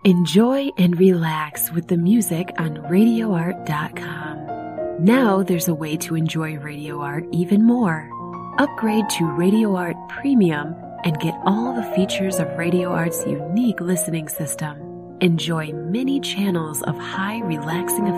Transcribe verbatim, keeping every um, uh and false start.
Enjoy and relax with the music on radio art dot com. Now there's a way to enjoy Radio Art even more. Upgrade to Radio Art Premium and get all the features of Radio Art's unique listening system. Enjoy many channels of high relaxing